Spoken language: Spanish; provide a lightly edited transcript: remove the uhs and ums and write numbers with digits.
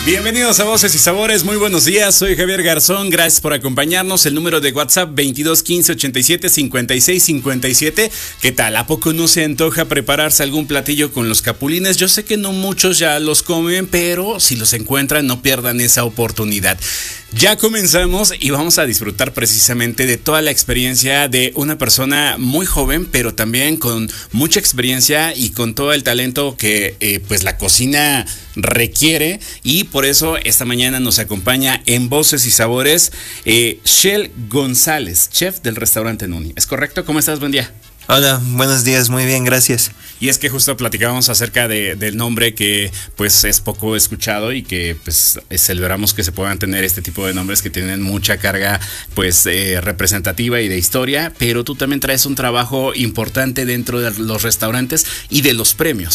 Bienvenidos a Voces y Sabores, muy buenos días, soy Javier Garzón, gracias por acompañarnos, el número de WhatsApp 22 15 87 56 57, ¿qué tal? ¿A poco no se antoja prepararse algún platillo con los capulines? Yo sé que no muchos ya los comen, pero si los encuentran no pierdan esa oportunidad. Ya comenzamos y vamos a disfrutar precisamente de toda la experiencia de una persona muy joven, pero también con mucha experiencia y con todo el talento que pues la cocina requiere, y por eso esta mañana nos acompaña en Voces y Sabores Shell González, chef del restaurante Nuni. ¿Es correcto? ¿Cómo estás? Buen día. Hola, buenos días, muy bien, gracias. Y es que justo platicábamos acerca del nombre que pues es poco escuchado y que pues celebramos que se puedan tener este tipo de nombres que tienen mucha carga pues representativa y de historia, pero tú también traes un trabajo importante dentro de los restaurantes y de los premios.